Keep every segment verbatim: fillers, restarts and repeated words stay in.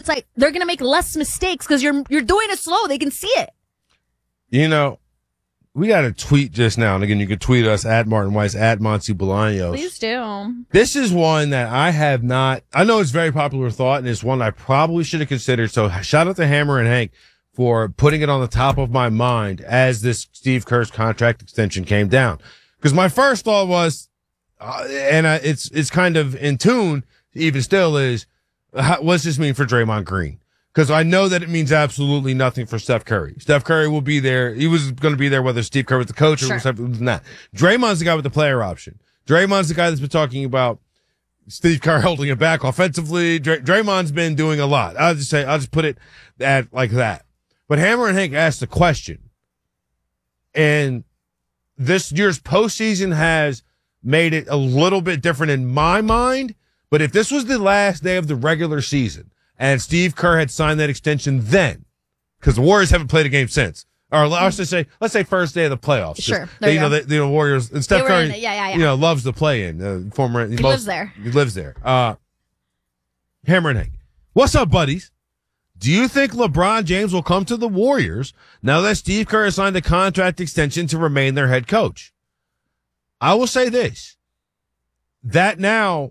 it's like they're going to make less mistakes because you're you're doing it slow. They can see it. You know, we got a tweet just now. And again, you can tweet us at Martin Weiss, at Monty Bolaños. Please do. This is one that I have not, I know it's very popular thought, and it's one I probably should have considered. So shout out to Hammer and Hank for putting it on the top of my mind as this Steve Kerr's contract extension came down. Because my first thought was, uh, and uh, it's it's kind of in tune, even still, is how, what's this mean for Draymond Green? Because I know that it means absolutely nothing for Steph Curry. Steph Curry will be there. He was going to be there whether Steve Kerr was the coach or sure. not. Draymond's the guy with the player option. Draymond's the guy that's been talking about Steve Kerr holding it back offensively. Dray- Draymond's been doing a lot. I'll just say, I'll just put it at like that. But Hammer and Hank asked the question, and this year's postseason has made it a little bit different in my mind. But if this was the last day of the regular season and Steve Kerr had signed that extension then, because the Warriors haven't played a game since, or I should say, let's say first day of the playoffs. Sure. They, you, you know, the, the Warriors and Steph Curry, yeah, yeah, yeah. you know, loves to play in. Uh, former, he most, lives there. He lives there. Uh, Hammer and Hank, what's up, buddies? Do you think LeBron James will come to the Warriors now that Steve Kerr has signed a contract extension to remain their head coach? I will say this, that now,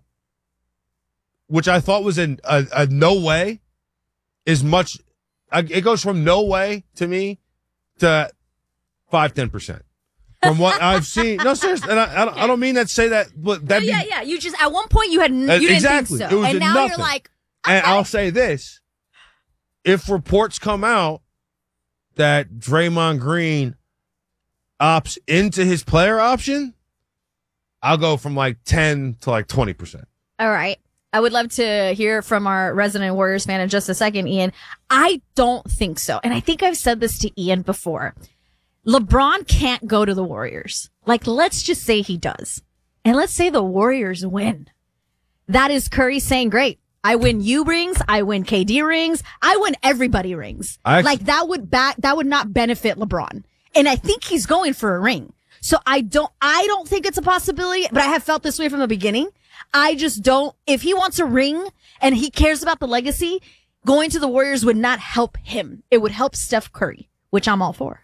which I thought was in a, a no way, is much, it goes from no way to me to five, ten percent. From what I've seen. No, seriously, and I, I, don't, I don't mean that to say that, but that oh, yeah, yeah. You just, at one point you had, you uh, didn't exactly. think so. It was and now nothing. you're like, okay. And I'll say this. If reports come out that Draymond Green opts into his player option, I'll go from like ten to like twenty percent. All right. I would love to hear from our resident Warriors fan in just a second, Ian. I don't think so. And I think I've said this to Ian before. LeBron can't go to the Warriors. Like, let's just say he does. And let's say the Warriors win. That is Curry saying, great. I win you rings. I win K D rings. I win everybody rings. I, like that would back, that would not benefit LeBron. And I think he's going for a ring. So I don't, I don't think it's a possibility, but I have felt this way from the beginning. I just don't, if he wants a ring and he cares about the legacy, going to the Warriors would not help him. It would help Steph Curry, which I'm all for.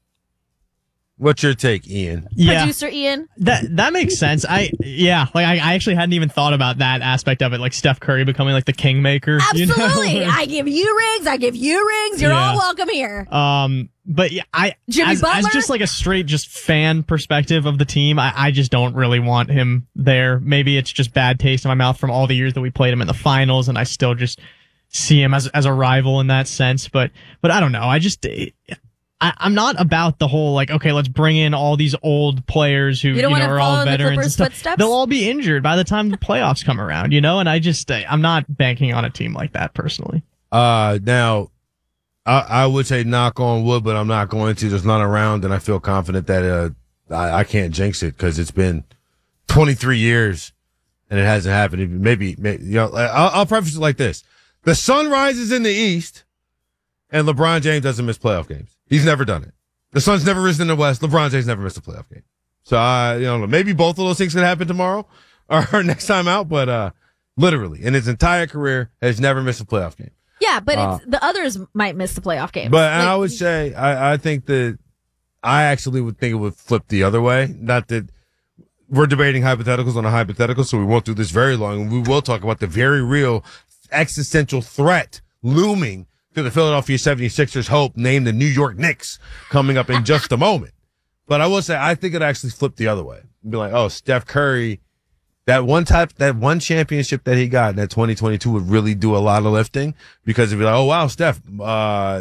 What's your take, Ian? Yeah. Producer Ian? That that makes sense. I yeah, like I, I actually hadn't even thought about that aspect of it, like Steph Curry becoming like the kingmaker. Absolutely. You know? I give you rings, I give you rings, you're Yeah. all welcome here. Um but yeah, I Jimmy as, Butler? as just like a straight just fan perspective of the team, I, I just don't really want him there. Maybe it's just bad taste in my mouth from all the years that we played him in the finals, and I still just see him as as a rival in that sense. But but I don't know. I just I, I'm not about the whole, like, okay, let's bring in all these old players who, You you, don't know, wanna are follow all in the veterans and Clippers' stuff. footsteps? They'll all be injured by the time the playoffs come around, you know? And I just, I'm not banking on a team like that personally. Uh, now, I, I would say knock on wood, but I'm not going to. There's none around, and I feel confident that uh, I, I can't jinx it because it's been twenty-three years and it hasn't happened. Maybe, maybe you know, I'll, I'll preface it like this. The sun rises in the east, and LeBron James doesn't miss playoff games. He's never done it. The sun's never risen in the west. LeBron James never missed a playoff game. So I, you know, maybe both of those things could happen tomorrow or next time out, but uh, literally in his entire career has never missed a playoff game. Yeah, but Uh, it's, the others might miss the playoff game. But Like, I would say, I, I think that I actually would think it would flip the other way. Not that we're debating hypotheticals on a hypothetical, so we won't do this very long. We will talk about the very real existential threat looming to the Philadelphia seventy-sixers hope, named the New York Knicks, coming up in just a moment. But I will say, I think it actually flipped the other way. Be like, oh, Steph Curry, that one type, that one championship that he got in that twenty twenty-two would really do a lot of lifting, because it'd be like, oh wow, Steph, uh,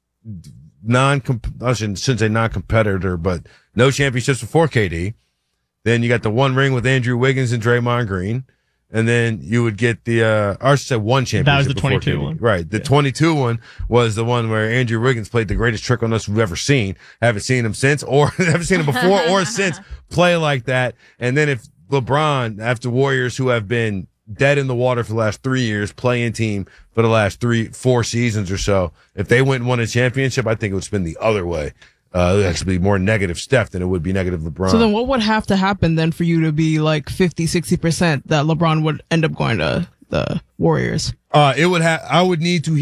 non, I shouldn't, shouldn't say non-competitor, but no championships before K D. Then you got the one ring with Andrew Wiggins and Draymond Green. And then you would get the, uh, or I should say one championship. That was the before twenty-two K D. one. Right. The Yeah. twenty-two one was the one where Andrew Wiggins played the greatest trick on us we've ever seen. Haven't seen him since, or haven't seen him before or since play like that. And then if LeBron, after Warriors who have been dead in the water for the last three years, playing team for the last three, four seasons or so, if they went and won a championship, I think it would spin the other way. Uh, it would actually be more negative Steph than it would be negative LeBron. So then what would have to happen then for you to be like fifty, sixty percent that LeBron would end up going to the Warriors? Uh, it would have, I would need to